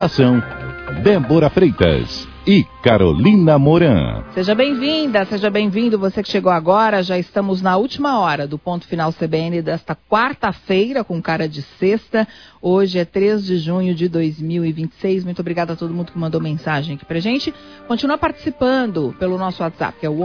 Ação, Débora Freitas e Carolina Moran. Seja bem-vinda, seja bem-vindo você que chegou agora. Já estamos na última hora do Ponto Final CBN desta quarta-feira, com cara de sexta. Hoje é 3 de junho de 2026. Muito obrigada a todo mundo que mandou mensagem aqui pra gente. Continua participando pelo nosso WhatsApp, que é o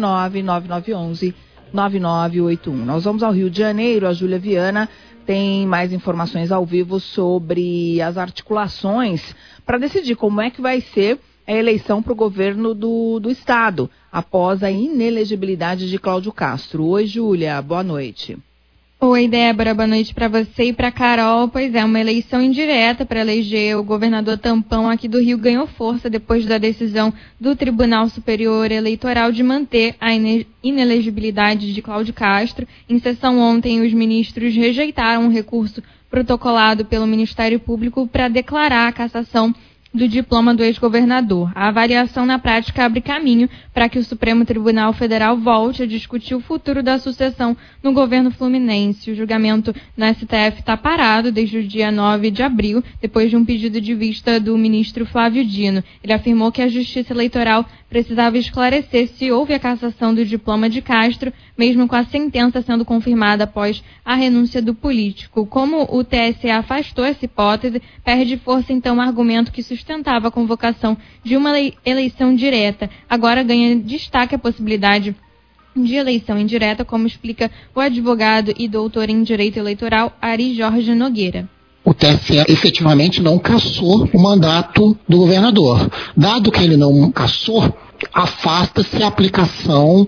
11999119981. Nós vamos ao Rio de Janeiro. A Júlia Viana tem mais informações ao vivo sobre as articulações para decidir como é que vai ser a eleição para o governo do Estado, após a inelegibilidade de Cláudio Castro. Oi, Júlia, boa noite. Oi, Débora, boa noite para você e para Carol. Pois é, uma eleição indireta para eleger o governador tampão aqui do Rio ganhou força depois da decisão do Tribunal Superior Eleitoral de manter a inelegibilidade de Cláudio Castro. Em sessão ontem, os ministros rejeitaram um recurso protocolado pelo Ministério Público para declarar a cassação do diploma do ex-governador. A avaliação na prática abre caminho para que o Supremo Tribunal Federal volte a discutir o futuro da sucessão no governo fluminense. O julgamento no STF está parado desde o dia 9 de abril, depois de um pedido de vista do ministro Flávio Dino. Ele afirmou que a Justiça Eleitoral precisava esclarecer se houve a cassação do diploma de Castro, mesmo com a sentença sendo confirmada após a renúncia do político. Como o TSE afastou essa hipótese, perde força então o argumento que sustentava a convocação de uma eleição direta. Agora ganha destaque a possibilidade de eleição indireta, como explica o advogado e doutor em Direito Eleitoral Ari Jorge Nogueira. O TSE efetivamente não cassou o mandato do governador. Dado que ele não cassou, afasta-se a aplicação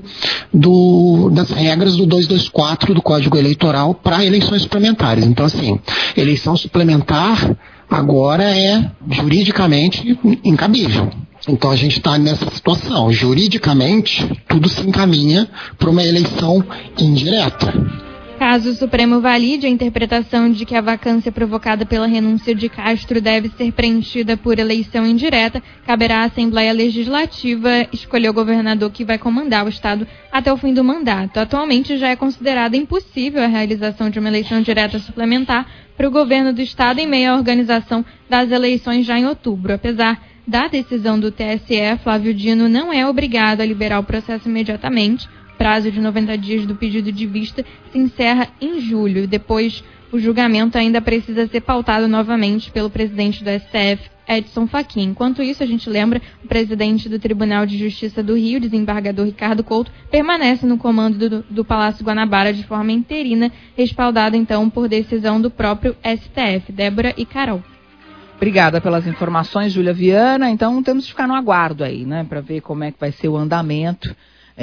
das regras do 224 do Código Eleitoral para eleições suplementares. Então, assim, eleição suplementar agora é juridicamente incabível. Então a gente está nessa situação. Juridicamente, tudo se encaminha para uma eleição indireta. Caso o Supremo valide a interpretação de que a vacância provocada pela renúncia de Castro deve ser preenchida por eleição indireta, caberá à Assembleia Legislativa escolher o governador que vai comandar o Estado até o fim do mandato. Atualmente já é considerada impossível a realização de uma eleição direta suplementar para o governo do Estado em meio à organização das eleições já em outubro. Apesar da decisão do TSE, Flávio Dino não é obrigado a liberar o processo imediatamente. O prazo de 90 dias do pedido de vista se encerra em julho. Depois, o julgamento ainda precisa ser pautado novamente pelo presidente do STF, Edson Fachin. Enquanto isso, a gente lembra, o presidente do Tribunal de Justiça do Rio, desembargador Ricardo Couto, permanece no comando do Palácio Guanabara de forma interina, respaldado então por decisão do próprio STF. Débora e Carol. Obrigada pelas informações, Júlia Viana. Então, temos que ficar no aguardo aí, né, para ver como é que vai ser o andamento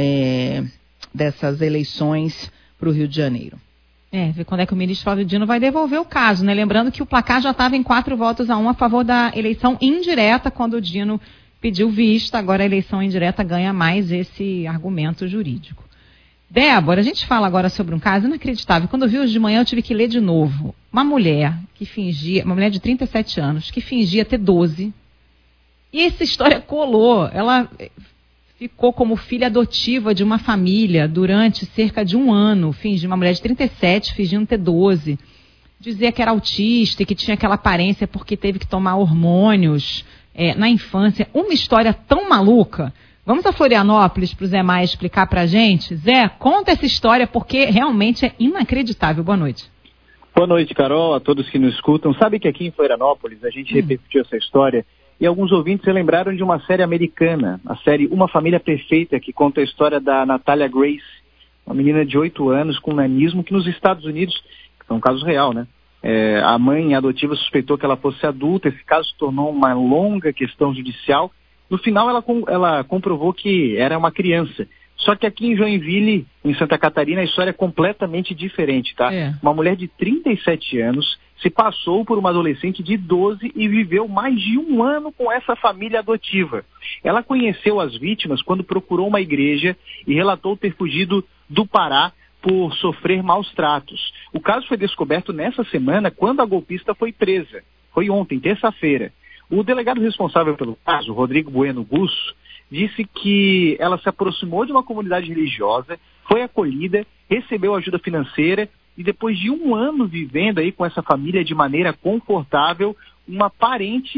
dessas eleições para o Rio de Janeiro. Ver quando é que o ministro Flávio Dino vai devolver o caso, né? Lembrando que o placar já estava em 4-1 a favor da eleição indireta, quando o Dino pediu vista. Agora a eleição indireta ganha mais esse argumento jurídico. Débora, a gente fala agora sobre um caso inacreditável. Quando eu vi hoje de manhã, eu tive que ler de novo. Uma mulher de 37 anos, que fingia ter 12. E essa história colou. Ela ficou como filha adotiva de uma família durante cerca de um ano. Uma mulher de 37, fingindo ter 12. Dizia que era autista e que tinha aquela aparência porque teve que tomar hormônios na infância. Uma história tão maluca. Vamos a Florianópolis para o Zé Maia explicar para a gente. Zé, conta essa história porque realmente é inacreditável. Boa noite. Boa noite, Carol, a todos que nos escutam. Sabe que aqui em Florianópolis a gente repercutiu essa história e alguns ouvintes se lembraram de uma série americana, a série Uma Família Perfeita, que conta a história da Natalia Grace, uma menina de 8 anos com nanismo que nos Estados Unidos, que é um caso real, né? A mãe adotiva suspeitou que ela fosse adulta, esse caso se tornou uma longa questão judicial. No final ela comprovou que era uma criança. Só que aqui em Joinville, em Santa Catarina, a história é completamente diferente, tá? Uma mulher de 37 anos se passou por uma adolescente de 12 e viveu mais de um ano com essa família adotiva. Ela conheceu as vítimas quando procurou uma igreja e relatou ter fugido do Pará por sofrer maus tratos. O caso foi descoberto nessa semana quando a golpista foi presa. Foi ontem, terça-feira. O delegado responsável pelo caso, Rodrigo Bueno Gusso, disse que ela se aproximou de uma comunidade religiosa, foi acolhida, recebeu ajuda financeira e depois de um ano vivendo aí com essa família de maneira confortável, uma parente